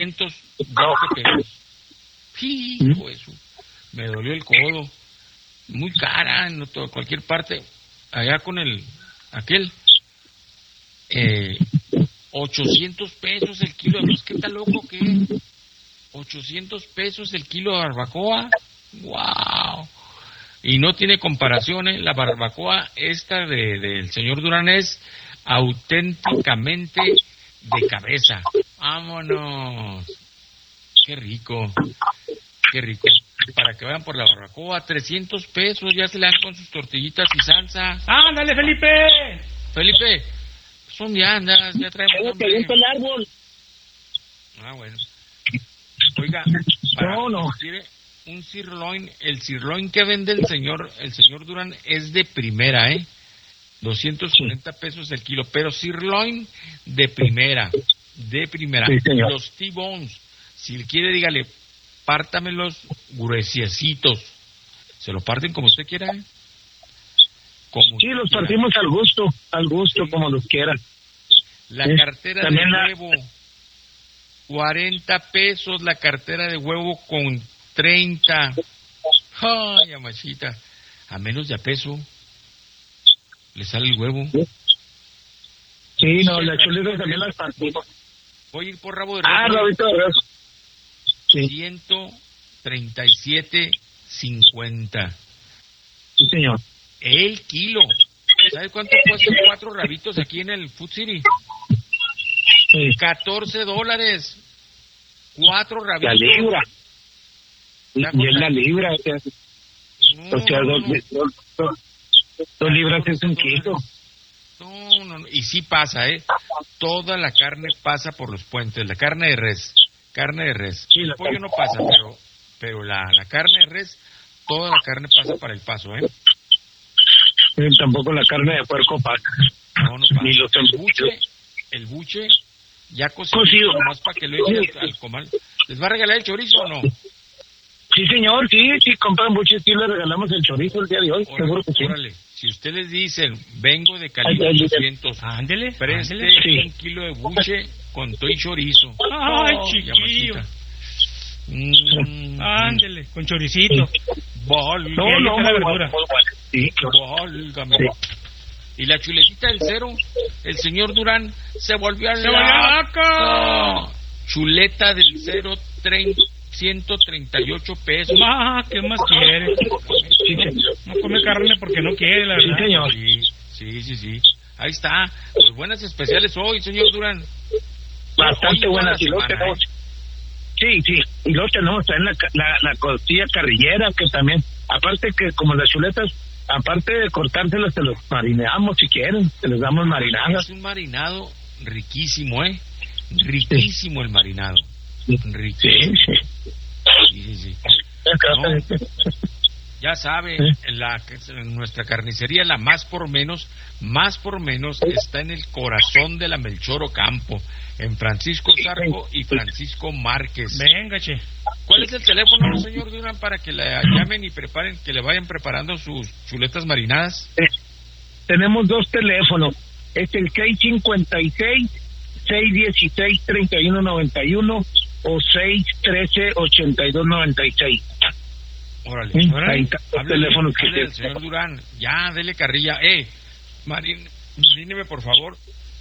512 pesos. Hijo, eso. Me dolió el codo. Muy cara en cualquier parte. Allá con aquel 800 pesos el kilo. Pues, ¿qué tal loco que 800 pesos el kilo de barbacoa? ¡Wow! Y no tiene comparación, la barbacoa esta del señor Durán es auténticamente de cabeza. ¡Vámonos! ¡Qué rico! ¡Qué rico! Para que vayan por la barbacoa, 300 pesos, ya se le dan con sus tortillitas y salsa. ¡Ándale, Felipe! Felipe, son ya andas, ya traemos hambre. el árbol. Ah, bueno. Oiga, quiere un sirloin, el sirloin que vende el señor Durán es de primera, 240 pesos el kilo, pero sirloin de primera. Sí, los T-bones, si quiere dígale, pártamelos gruesiecitos. Se lo parten como usted quiera, Sí, los partimos al gusto, sí, como los quiera. La cartera de huevo, 40 pesos la cartera de huevo con 30. Ay, amachita, a menos de a peso le sale el huevo. Sí, no, las chuletas también las partimos. Voy a ir por rabo de res. Rabito de res. Sí. 137.50. Sí, señor. El kilo. ¿Sabe cuánto cuestan 4 rabitos aquí en el Food City? Sí. $14. 4 rabitos. La libra. Y es la libra. O sea, dos libras es un kilo. No. Y sí pasa, Toda la carne pasa por los puentes. La carne de res. Sí, el pollo no pasa, pero la carne de res, toda la carne pasa para el paso, Tampoco la carne de puerco pasa. No pasa. Ni los el buche ya cocido, nomás para que lo eche al comal. ¿Les va a regalar el chorizo o no? Sí, señor, sí, compran buches, sí le regalamos el chorizo el día de hoy, seguro que sí. Órale, si ustedes les dicen, vengo de Calibre 800, ándele, preste un kilo de buche con todo y chorizo. ¡Ay, chiquillo! Ándele, con choricito. Válgame. Sí, Válgame. Y la chuletita del cero, el señor Durán se volvió loco. Chuleta del cero, 138 pesos. ¿Qué más quiere? No come carne porque no quiere, la verdad. Sí, señor. Sí. Ahí está. Pues buenas especiales hoy, señor Durán. Bastante buenas. Y luego tenemos... Sí. Y luego tenemos también la costilla carrillera, que también, aparte que como las chuletas, aparte de cortárselas, te los marineamos si quieren, te les damos marinadas. Es un marinado riquísimo, riquísimo el marinado. Riquísimo. Sí. No, ya sabe, en nuestra carnicería, la más por menos, está en el corazón de la Melchor Ocampo, en Francisco Zarco y Francisco Márquez. Venga, che. ¿Cuál es el teléfono, señor Durán, para que le llamen y preparen, que le vayan preparando sus chuletas marinadas? Tenemos 2 teléfonos. Es el 656-616-3191 o 613-8296. Órale. Ahí está los teléfonos que tiene. Señor Durán, ya, dele carrilla. Maríneme, por favor,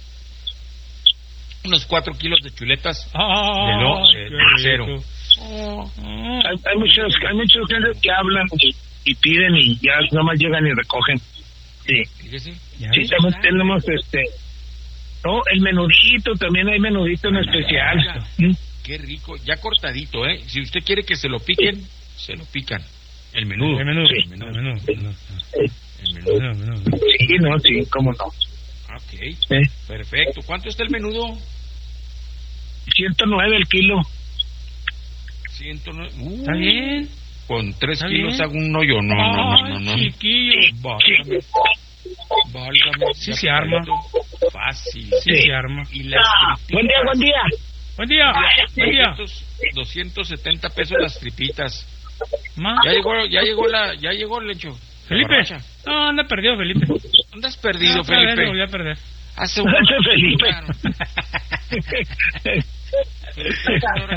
unos 4 kilos de chuletas de cero. Hay muchos gentes que hablan y piden y ya nomás llegan y recogen. Sí, tenemos no, el menudito, también hay menudito en especial. Qué rico, ya cortadito, si usted quiere que se lo piquen, se lo pican. El menudo. Sí, cómo no. Ok, perfecto. ¿Cuánto está el menudo? 109 el kilo. 109. ¿Está bien? Con 3 kilos hago un hoyo. No. Chiquillo. Válgame. Sí se arma. Fácil. Sí se arma. Y las tripitas. Buen día. 270 pesos las tripitas. Ya llegó el lecho. Felipe. No, anda perdido, Felipe. Andas perdido, Felipe. Voy a perder. Hace un Felipe. Felipe.